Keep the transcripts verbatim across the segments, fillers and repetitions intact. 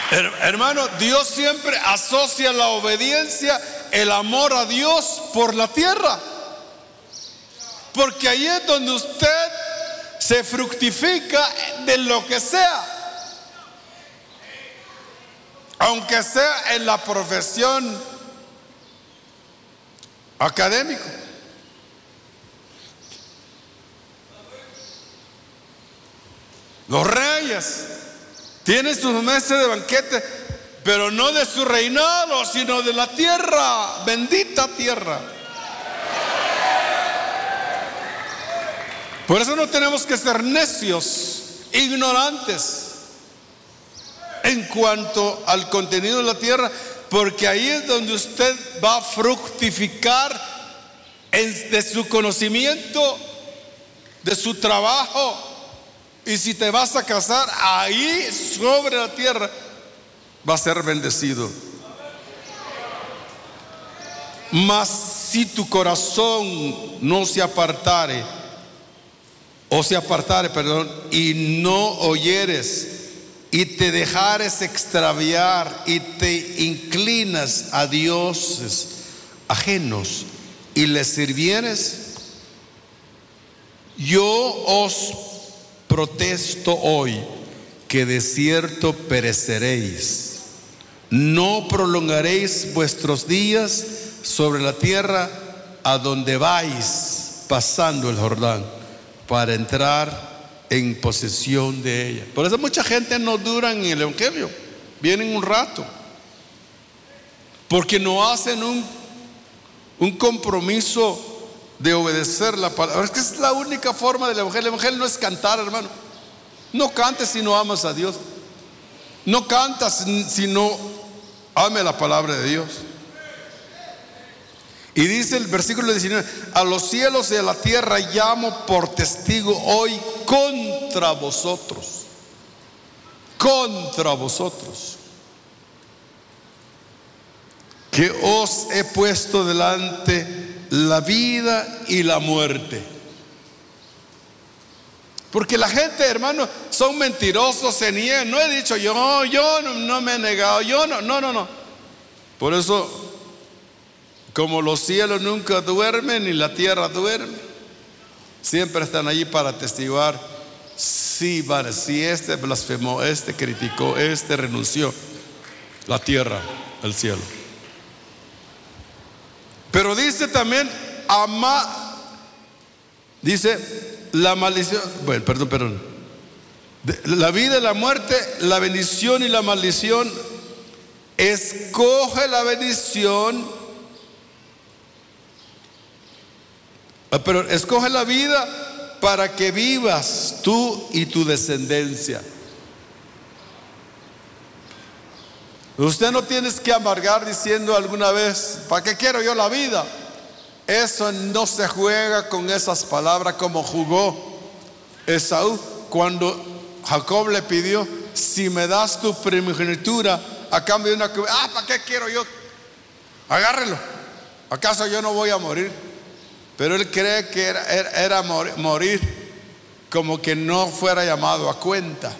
Hermano, Dios siempre asocia la obediencia, el amor a Dios por la tierra. Porque ahí es donde usted se fructifica de lo que sea. Aunque sea en la profesión académica. Los reyes tienen sus meses de banquete, pero no de su reinado, sino de la tierra, bendita tierra. Por eso no tenemos que ser necios, ignorantes en cuanto al contenido de la tierra, porque ahí es donde usted va a fructificar en, de su conocimiento, de su trabajo. Y si te vas a casar, ahí sobre la tierra va a ser bendecido. Mas si tu corazón no se apartare, o se apartare, perdón, y no oyeres, y te dejares extraviar, y te inclinas a dioses ajenos, y les sirvieres, yo os protesto hoy que de cierto pereceréis. No prolongaréis vuestros días sobre la tierra a donde vais pasando el Jordán para entrar en posesión de ella. Por eso mucha gente no dura en el evangelio, vienen un rato porque no hacen un, un compromiso de obedecer la palabra. Es que es la única forma del evangelio. El evangelio no es cantar, hermano. No cantes si no amas a Dios. No cantas si no ame la palabra de Dios. Y dice el versículo diecinueve: a los cielos y a la tierra llamo por testigo hoy contra vosotros, contra vosotros, que os he puesto delante la vida y la muerte. Porque la gente, hermano, son mentirosos, se niegan. No he dicho yo, yo no, no me he negado, yo no, no, no, no. Por eso, como los cielos nunca duermen ni la tierra duerme, siempre están allí para atestiguar. Sí, vale, si este blasfemó, este criticó, este renunció, la tierra, el cielo. Pero dice también, ama, dice la maldición, bueno, perdón, perdón, la vida y la muerte, la bendición y la maldición. Escoge la bendición, pero escoge la vida para que vivas tú y tu descendencia. Usted no tienes que amargar diciendo alguna vez: ¿para qué quiero yo la vida? Eso no se juega con esas palabras, como jugó Esaú cuando Jacob le pidió: si me das tu primogenitura a cambio de una... Ah, ¿para qué quiero yo? Agárrelo. ¿Acaso yo no voy a morir? Pero él cree que era, era, era morir como que no fuera llamado a cuenta.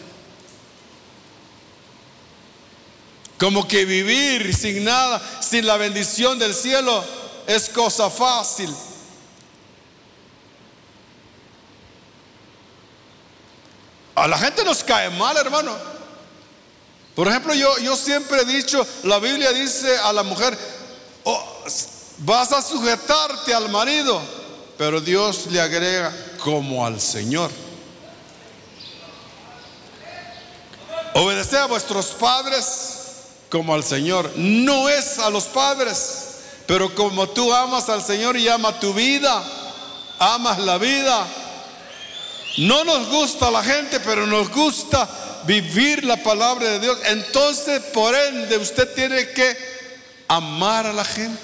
Como que vivir sin nada, sin la bendición del cielo, es cosa fácil. A la gente nos cae mal, hermano. Por ejemplo, yo, yo siempre he dicho, la Biblia dice a la mujer: oh, vas a sujetarte al marido, pero Dios le agrega: como al Señor. Obedeced a vuestros padres como al Señor. No es a los padres, pero como tú amas al Señor y amas tu vida, amas la vida. No nos gusta la gente, pero nos gusta vivir la palabra de Dios. Entonces, por ende, usted tiene que amar a la gente.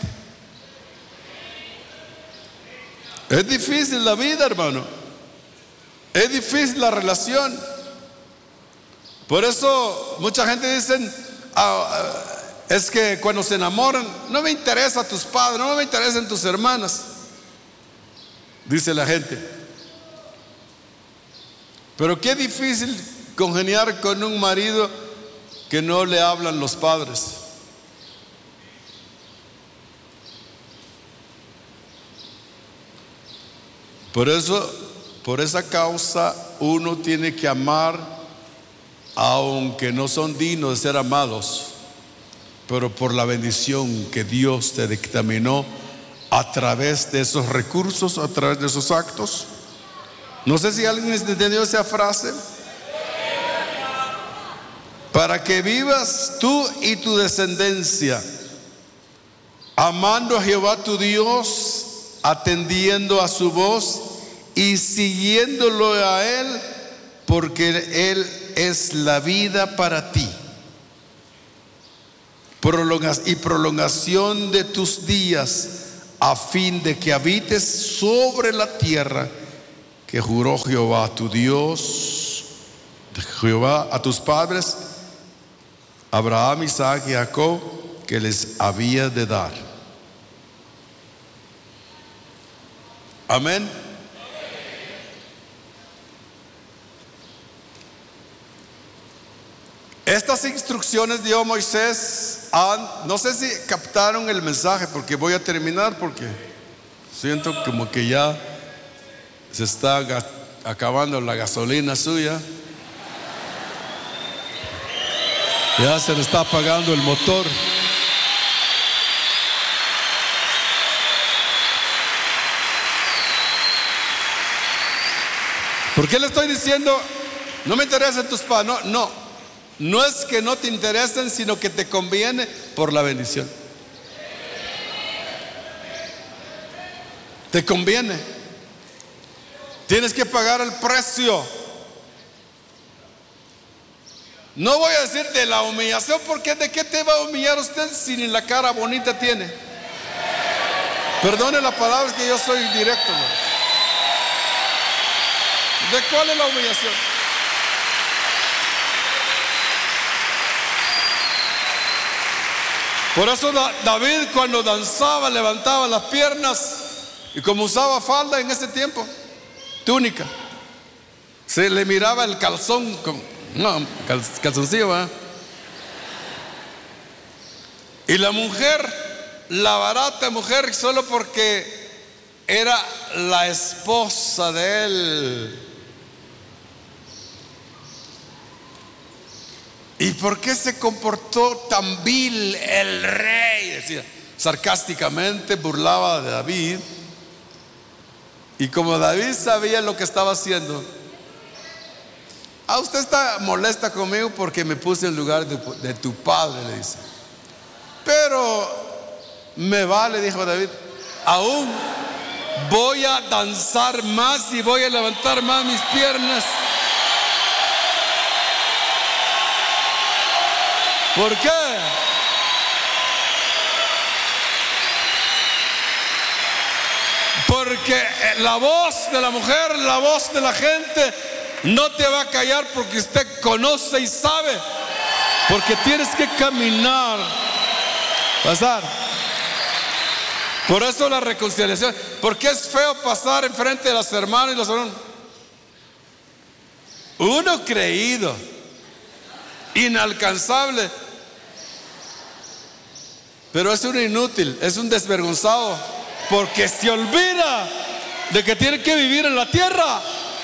Es difícil la vida, hermano. Es difícil la relación. Por eso mucha gente dice: ah, es que cuando se enamoran, no me interesa tus padres, no me interesan tus hermanas, dice la gente. Pero qué difícil congeniar con un marido que no le hablan los padres. Por eso, por esa causa, uno tiene que amar aunque no son dignos de ser amados, pero por la bendición que Dios te dictaminó a través de esos recursos, a través de esos actos. No sé si alguien entendió esa frase. Para que vivas tú y tu descendencia, amando a Jehová tu Dios, atendiendo a su voz y siguiéndolo a Él, porque Él es la vida para ti. Prolongas y prolongación de tus días, a fin de que habites sobre la tierra que juró Jehová tu Dios, Jehová a tus padres, Abraham, Isaac y Jacob, que les había de dar. Amén. Estas instrucciones dio Moisés a, no sé si captaron el mensaje, porque voy a terminar, porque siento como que ya se está acabando la gasolina suya. Ya se le está apagando el motor. ¿Por qué le estoy diciendo no me interesan tus padres? No, no, no es que no te interesen, sino que te conviene por la bendición. Te conviene. Tienes que pagar el precio. No voy a decir de la humillación, porque ¿de qué te va a humillar usted si ni la cara bonita tiene? Perdone la palabra, es que yo soy directo, ¿no? ¿De cuál es la humillación? Por eso David, cuando danzaba, levantaba las piernas, y como usaba falda en ese tiempo, túnica, se le miraba el calzón con No, cal, calzoncillo, ¿verdad? Y la mujer, la barata mujer, solo porque era la esposa de él. ¿Y por qué se comportó tan vil el rey? Decía, sarcásticamente burlaba de David. Y como David sabía lo que estaba haciendo, ah, usted está molesta conmigo porque me puse en lugar de, de tu padre, le dice. Pero me vale, dijo David, aún voy a danzar más y voy a levantar más mis piernas. ¿Por qué? Porque la voz de la mujer, la voz de la gente no te va a callar, porque usted conoce y sabe, porque tienes que caminar, pasar. Por eso la reconciliación, porque es feo pasar enfrente de las hermanas y los hermanos. Uno creído, inalcanzable, pero es un inútil, es un desvergonzado, porque se olvida de que tiene que vivir en la tierra.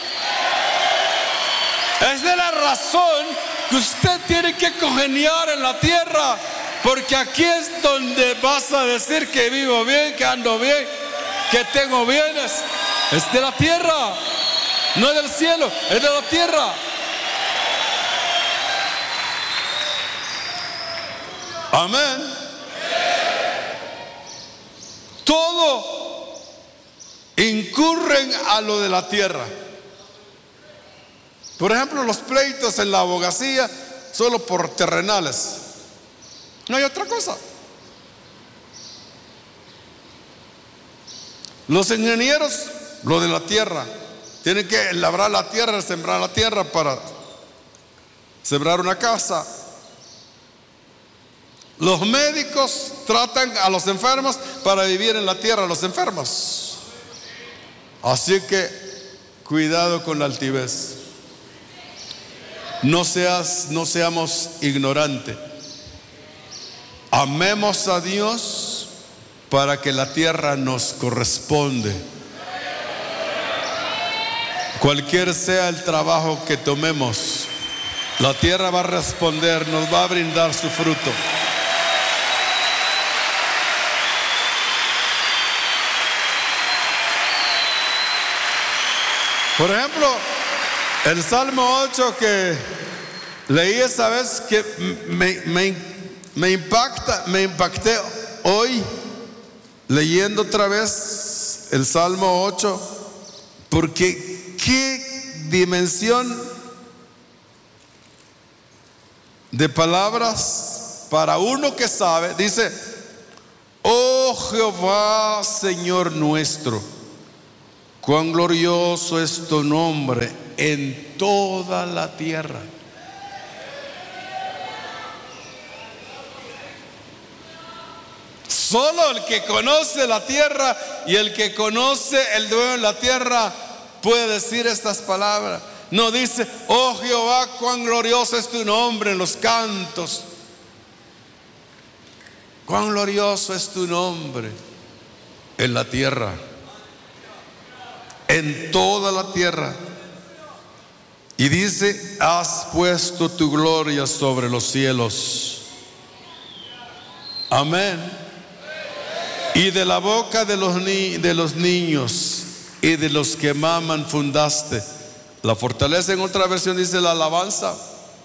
Es de la razón que usted tiene que congeniar en la tierra, porque aquí es donde vas a decir que vivo bien, que ando bien, que tengo bienes. Es de la tierra, no es del cielo, es de la tierra. Amén. Todo incurren a lo de la tierra. Por ejemplo, los pleitos en la abogacía solo por terrenales. No hay otra cosa. Los ingenieros, lo de la tierra. Tienen que labrar la tierra, sembrar la tierra para sembrar una casa. Los médicos tratan a los enfermos para vivir en la tierra, los enfermos. Así que cuidado con la altivez. no seas, no seamos ignorantes. Amemos a Dios para que la tierra nos corresponde. Cualquier sea el trabajo que tomemos, la tierra va a responder, nos va a brindar su fruto. Por ejemplo, el Salmo ocho que leí esa vez, que me, me, me impacta, me impacté hoy leyendo otra vez el Salmo ocho, porque qué dimensión de palabras para uno que sabe. Dice: oh Jehová, Señor nuestro, cuán glorioso es tu nombre en toda la tierra. Solo el que conoce la tierra y el que conoce el dueño de la tierra puede decir estas palabras. No dice: oh Jehová, cuán glorioso es tu nombre en los cantos. Cuán glorioso es tu nombre en la tierra, en toda la tierra. Y dice: has puesto tu gloria sobre los cielos. Amén. Y de la boca de los, ni- de los niños y de los que maman fundaste la fortaleza. En otra versión dice la alabanza.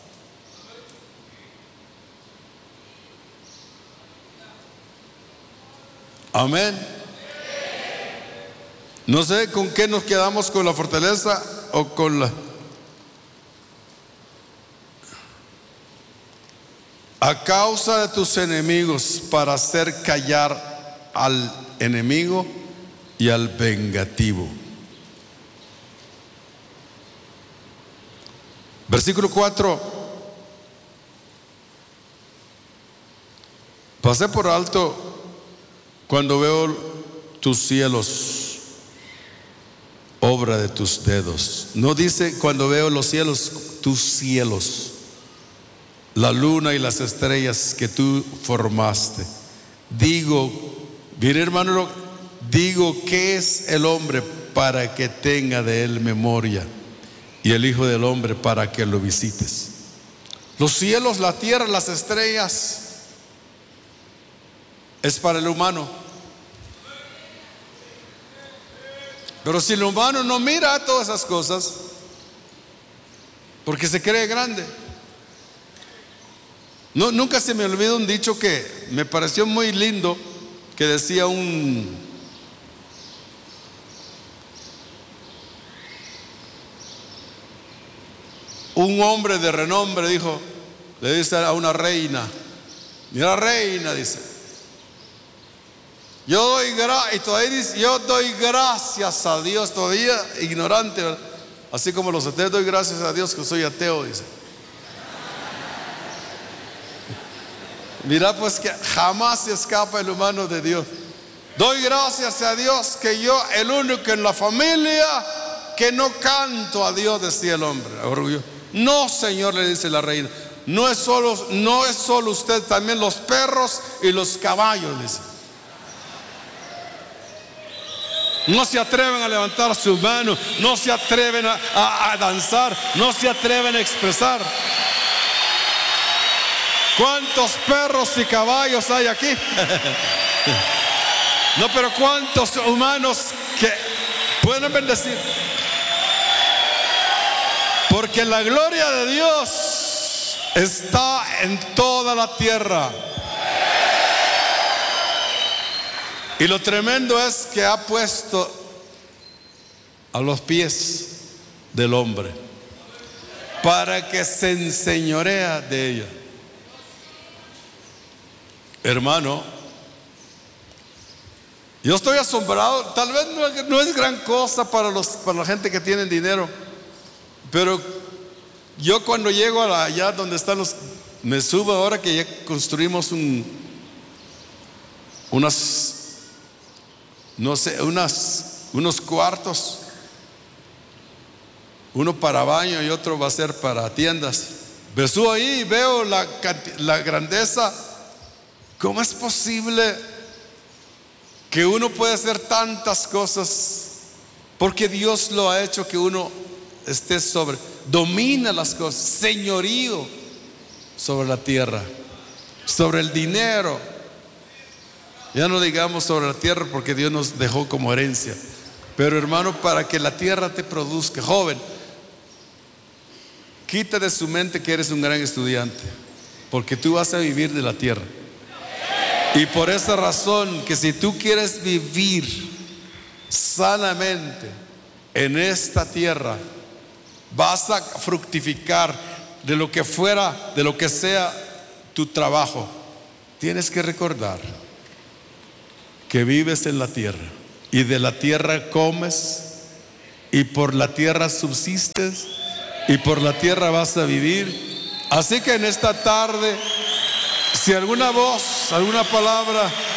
Amén. No sé con qué nos quedamos, con la fortaleza o con la... A causa de tus enemigos, para hacer callar al enemigo y al vengativo. Versículo cuatro. Pasé por alto cuando veo tus cielos, obra de tus dedos. No dice cuando veo los cielos, tus cielos, la luna y las estrellas que tú formaste. Digo, mire hermano, digo, ¿qué es el hombre para que tenga de él memoria? Y el Hijo del Hombre para que lo visites. Los cielos, la tierra, las estrellas es para el humano. Pero si el humano no mira todas esas cosas, porque se cree grande. No, nunca se me olvida un dicho que me pareció muy lindo, que decía un un hombre de renombre, dijo, le dice a una reina: mira reina, dice, yo doy gra y todavía dice, yo doy gracias a Dios, todavía ignorante, ¿verdad? Así como los ateos, doy gracias a Dios que soy ateo, dice. Mira pues que jamás se escapa el humano de Dios. Doy gracias a Dios que yo, el único en la familia que no canto a Dios, decía el hombre orgulloso. No, señor, le dice la reina, no es solo, no es solo usted, también los perros y los caballos, dice. No se atreven a levantar su mano, no se atreven a, a, a danzar, no se atreven a expresar. ¿Cuántos perros y caballos hay aquí? No, pero ¿cuántos humanos que pueden bendecir? Porque la gloria de Dios está en toda la tierra. Y lo tremendo es que ha puesto a los pies del hombre para que se enseñorea de ella. Hermano, yo estoy asombrado. Tal vez no, no es gran cosa para, los, para la gente que tiene dinero, pero yo cuando llego a la, allá donde están los, me subo ahora que ya construimos un, unas, no sé, unas, unos cuartos, uno para baño y otro va a ser para tiendas. Jesús ahí veo la, la grandeza. ¿Cómo es posible que uno puede hacer tantas cosas? Porque Dios lo ha hecho que uno esté sobre, domina las cosas, señorío sobre la tierra, sobre el dinero. Ya no digamos sobre la tierra porque Dios nos dejó como herencia. Pero hermano, para que la tierra te produzca, joven, quita de su mente que eres un gran estudiante, porque tú vas a vivir de la tierra. Y por esa razón, que si tú quieres vivir sanamente en esta tierra, vas a fructificar de lo que fuera, de lo que sea tu trabajo. Tienes que recordar que vives en la tierra y de la tierra comes y por la tierra subsistes y por la tierra vas a vivir. Así que en esta tarde, si alguna voz, alguna palabra